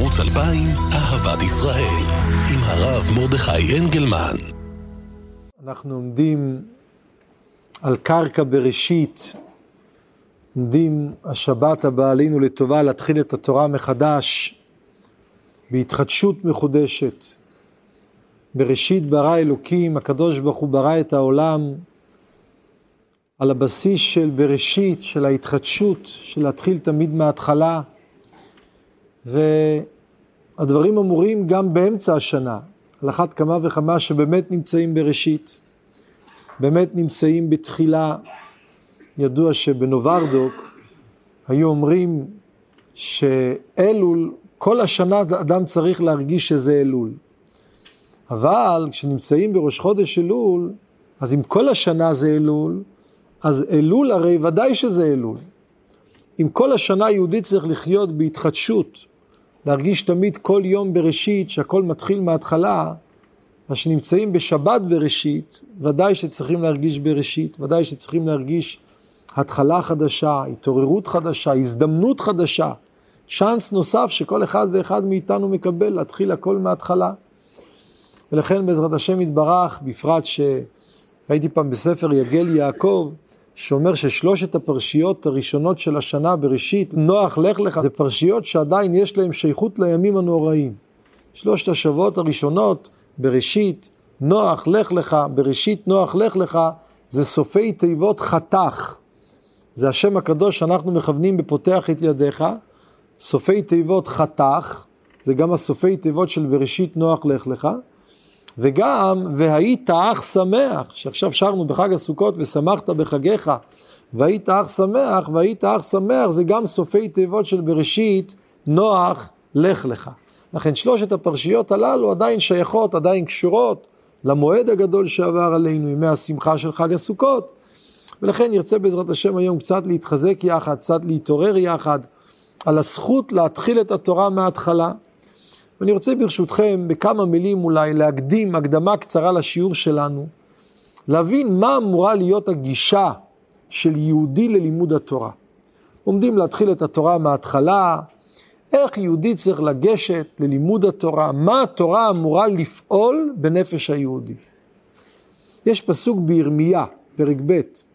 ערוץ 2000, אהבת ישראל, עם הרב מרדכי אנגלמן. אנחנו עומדים על קרקע בראשית, עומדים השבת הבאה עלינו לטובה להתחיל את התורה מחדש, בהתחדשות מחודשת. בראשית ברא אלוקים, הקדוש ברוך הוא ברא את העולם, על הבסיס של בראשית, של ההתחדשות, של להתחיל תמיד מההתחלה, והדברים אמורים גם באמצע השנה, על אחת כמה וכמה שבאמת נמצאים בראשית, באמת נמצאים בתחילה. ידוע שבנוברדוק היו אומרים שאלול, כל השנה אדם צריך להרגיש שזה אלול. אבל כשנמצאים בראש חודש אלול, אז אם כל השנה זה אלול, אז אלול הרי ודאי שזה אלול. אם כל השנה היהודית צריך לחיות בהתחדשות, להרגיש תמיד כל יום בראשית, שהכל מתחיל מההתחלה, אז שנמצאים בשבת בראשית, ודאי שצריכים להרגיש בראשית, ודאי שצריכים להרגיש התחלה חדשה, התעוררות חדשה, הזדמנות חדשה, צ'אנס נוסף שכל אחד ואחד מאיתנו מקבל, להתחיל הכל מההתחלה. ולכן בעזרת השם יתברך, בפרט שראיתי פעם בספר יגל יעקב, שאומר ששלושת הפרשיות הראשונות של השנה בראשית, נוח לך לך, זה פרשיות שעדיין יש להם שייכות לימים הנוראים. שלושת השבועות הראשונות בראשית, נוח לך לך, בראשית נוח לך לך, זה סופי תיבות חתך. זה השם הקדוש שאנחנו מכוונים בפותח את ידיך, סופי תיבות חתך, זה גם הסופי תיבות של בראשית נוח לך לך, וגם והיית אך שמח, שעכשיו שרנו בחג הסוכות ושמחת בחגיך, והיית אך שמח, והיית אך שמח, זה גם סופי תיבות של בראשית נוח לך לך. לכן שלושת הפרשיות הללו עדיין שייכות, עדיין קשורות למועד הגדול שעבר עלינו, ימי השמחה של חג הסוכות, ולכן נרצה בעזרת השם היום קצת להתחזק יחד, קצת להתעורר יחד, על הזכות להתחיל את התורה מההתחלה. ואני רוצה ברשותכם בכמה מילים אולי להקדים הקדמה קצרה לשיעור שלנו, להבין מה אמורה להיות הגישה של יהודי ללימוד התורה. עומדים להתחיל את התורה מההתחלה, איך יהודי צריך לגשת ללימוד התורה, מה התורה אמורה לפעול בנפש היהודי. יש פסוק בירמיה, פרק ב',